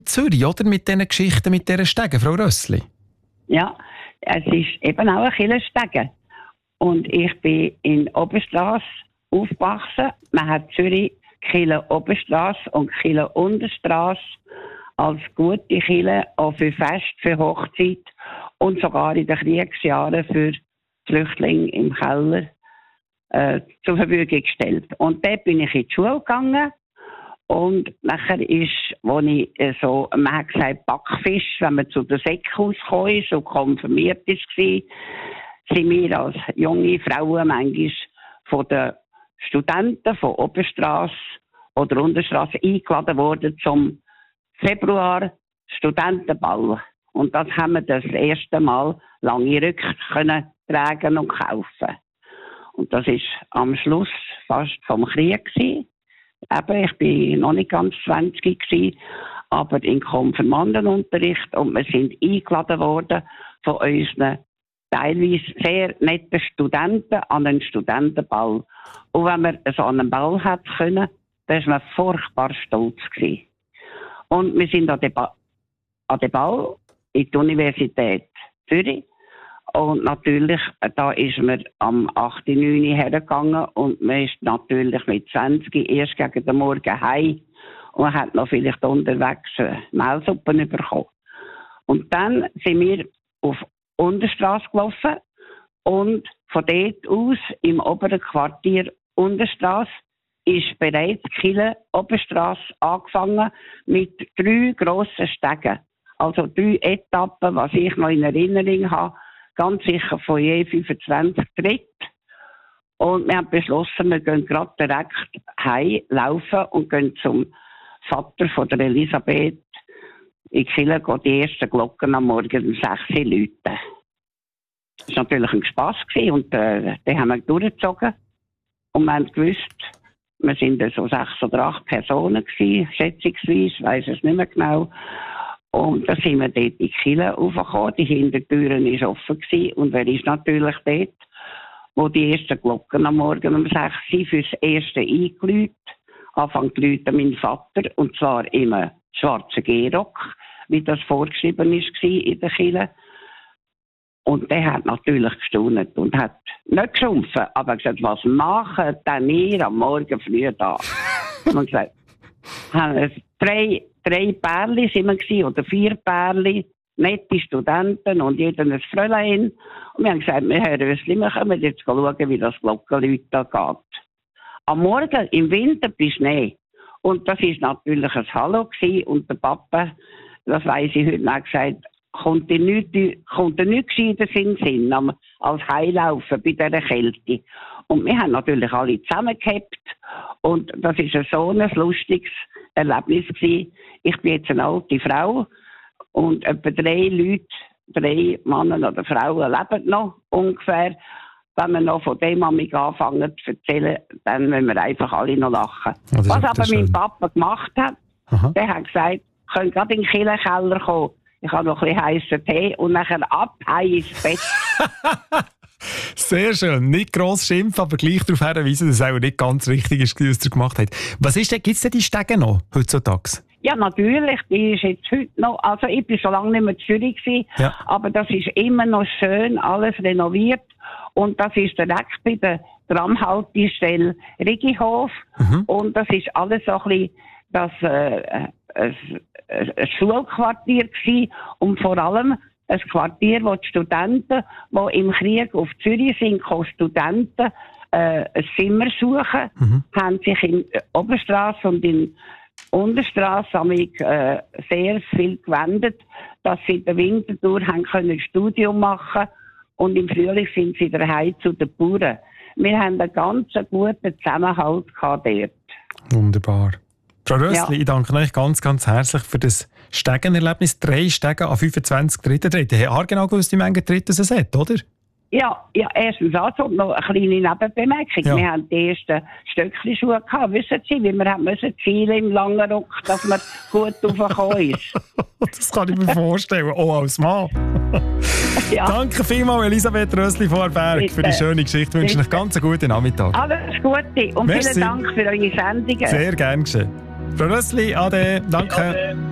Zürich, oder? Mit diesen Geschichten, mit diesen Stegen, Frau Rössli? Ja, es ist eben auch ein Kirchenstegen. Und ich bin in Oberstrasse aufgewachsen. Man hat Zürich Kirche Oberstrasse und Kirche Unterstrasse als gute Kirche auch für Fest, für Hochzeit und sogar in den Kriegsjahren für Flüchtlinge im Keller zur Verfügung gestellt. Und dort bin ich in die Schule gegangen. Und nachher ist, man hat gesagt, Backfisch, wenn man zu der Sekkus kam ist und konfirmiert war, sind wir als junge Frauen manchmal von den Studenten von Oberstrasse oder Unterstrasse eingeladen worden zum Februar Studentenball. Und das haben wir das erste Mal lange Röcke können tragen und kaufen. Und das ist am Schluss fast vom Krieg gewesen. Eben, ich bin noch nicht ganz 20 gewesen, aber in Konfirmandenunterricht und wir sind eingeladen worden von unseren teilweise sehr netten Studenten an einen Studentenball. Und wenn man so an einen Ball hätte können, dann war man furchtbar stolz gewesen. Und wir sind an den Ball in die Universität Zürich. Und natürlich, da ist man am 8., 9. hergegangen und man ist natürlich mit 20 erst gegen den Morgen heim und hat noch vielleicht unterwegs Mehlsuppen bekommen. Und dann sind wir auf Unterstrasse gelaufen und von dort aus im oberen Quartier Unterstrasse ist bereits Kirche Oberstrasse angefangen mit 3 grossen Stegen. Also 3 Etappen, was ich noch in Erinnerung habe. Ganz sicher von je 25 Tritt. Und wir haben beschlossen, wir gehen gerade direkt heim laufen und gehen zum Vater von der Elisabeth in die Kirche, die ersten Glocken am Morgen um 6 Uhr läuten. Das war natürlich ein Spass und den haben wir durchgezogen. Und wir haben gewusst, wir sind so 6 oder 8 Personen gewesen, schätzungsweise, ich weiss es nicht mehr genau. Und da sind wir dort in die Kirche raufgekommen, die Hintertüren war offen gewesen. Und wer ist natürlich dort, wo die ersten Glocken am Morgen um 6 Uhr fürs Erste eingeläutet. Anfang zu läuten mein Vater, und zwar im schwarzen Gehrock, wie das vorgeschrieben war in der Kirche. Und der hat natürlich gestaunt und hat nicht geschumpfen, aber gesagt, was machen denn ihr am Morgen früh da? Und gesagt, haben 3 Pärchen sind wir gewesen, oder 4 Pärchen, nette Studenten und jeder ein Fräulein. Und wir haben gesagt, wir kommen jetzt schauen, wie das Glockenläuten geht. Am Morgen im Winter bei Schnee. Und das war natürlich ein Hallo gewesen. Und der Papa, das weiss ich heute noch, gesagt, kommt dir nichts Gescheiteres in den Sinn, als Heilaufen bei dieser Kälte. Und wir haben natürlich alle zusammengehabt. Und das war so ein lustiges Erlebnis gewesen. Ich bin jetzt eine alte Frau und etwa 3 Leute, 3 Männer oder Frauen leben noch ungefähr. Wenn wir noch von dem anfangen zu erzählen, dann müssen wir einfach alle noch lachen. Ja, was aber mein Papa gemacht hat, der hat gesagt, ich könnt gerade in den Kirchenkeller kommen. Ich habe noch ein bisschen heissen Tee und nachher ab, heim ins Bett. Sehr schön. Nicht gross schimpfen, aber gleich darauf hinweisen, dass es auch nicht ganz richtig ist, was ihr gemacht habt. Was ist denn, gibt es denn die Stege noch heutzutage? Ja, natürlich. Die ist jetzt heute noch, also ich bin schon lange nicht mehr in Zürich gewesen, ja. Aber das ist immer noch schön, alles renoviert. Und das ist direkt bei der Tramhaltestelle Rigihof. Und das ist alles so ein bisschen ein Schulquartier gewesen. Und vor allem ein Quartier, wo die Studenten, die im Krieg auf Zürich sind, Studenten ein Zimmer suchen, haben sich in Oberstrasse und in Unterstrasse sehr viel gewendet, dass sie in der Winter durch ein Studium machen können. Und im Frühling sind sie daheim zu den Bauern. Wir haben einen ganz guten Zusammenhalt dort. Wunderbar. Frau Rössli, ich danke euch ganz, ganz herzlich für das Stegenerlebnis. 3 Stegen an 25 Tritten. Ihr habt genau gewusst, wie viele Tritte es hat, oder? Ja, erstens also noch eine kleine Nebenbemerkung. Ja. Wir haben die ersten Stöckli-Schuhe gehabt. Wissen Sie, wie wir müssen zielen im langen Rock, dass man gut raufgekommen ist. Das kann ich mir vorstellen, auch als Mann. Ja. Danke vielmals, Elisabeth Rössli-Vorberg, für die schöne Geschichte. Ich wünsche euch ganz einen guten Nachmittag. Alles Gute und merci. Vielen Dank für eure Sendungen. Sehr gerne geschehen. Frau Rössli, ade, danke. Ade.